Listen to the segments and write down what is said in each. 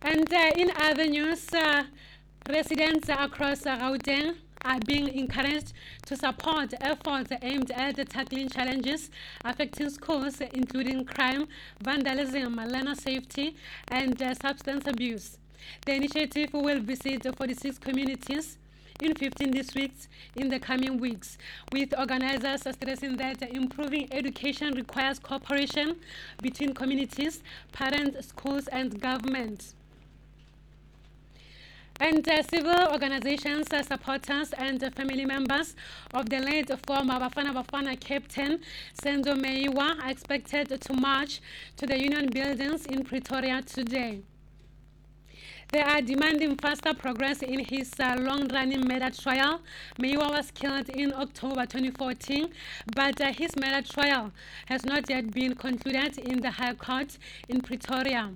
And in other news, residents across Gauteng are being encouraged to support efforts aimed at tackling challenges affecting schools, including crime, vandalism, learner safety, and substance abuse. The initiative will visit 46 communities in 15 districts in the coming weeks, with organizers stressing that improving education requires cooperation between communities, parents, schools, and government. And civil organizations, supporters, and family members of the late former Bafana Bafana captain Senzo Meyiwa are expected to march to the union buildings in Pretoria today. They are demanding faster progress in his long-running murder trial. Meyiwa was killed in October 2014, but his murder trial has not yet been concluded in the High Court in Pretoria.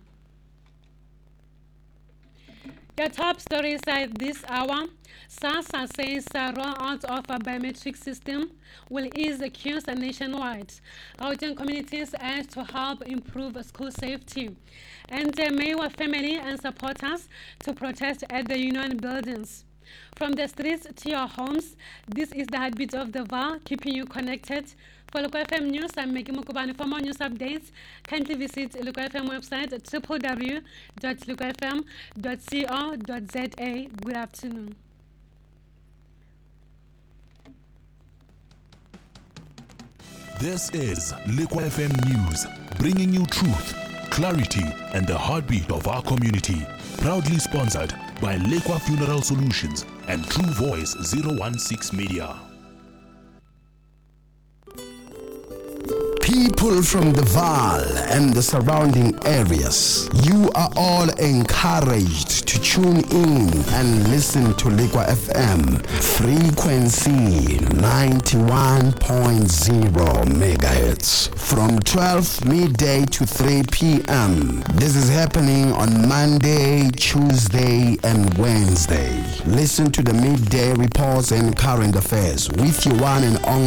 The top stories this hour. SASSA says rollout of a biometric system will ease queues nationwide. Gauteng communities asked to help improve school safety. And the Meyiwa family and supporters to protest at the union buildings. From the streets to your homes, this is the heartbeat of the VAL, keeping you connected. For Local FM News, I'm Maggie Mukubani. For more news updates, kindly visit Local FM website at www.localfm.co.za. Good afternoon. This is Liquid FM News, bringing you truth, clarity, and the heartbeat of our community. Proudly sponsored by Liquid Funeral Solutions and True Voice 016 Media. People from the Vaal and the surrounding areas, you are all encouraged to tune in and listen to Liquid FM, frequency 91.0 megahertz from 12 midday to 3 p.m. This is happening on Monday, Tuesday, and Wednesday. Listen to the midday reports and current affairs with your one and only